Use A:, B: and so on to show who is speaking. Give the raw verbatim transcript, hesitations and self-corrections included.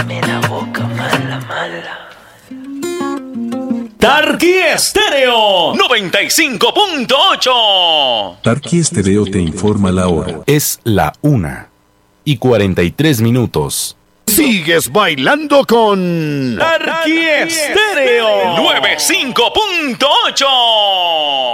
A: Cállame la boca, mala, mala.
B: Tarqui Estéreo noventa y cinco punto ocho.
C: Tarqui Estéreo te informa la hora.
D: Es la una y cuarenta y tres minutos.
E: Sigues bailando con
B: Tarqui Estéreo noventa y cinco punto ocho.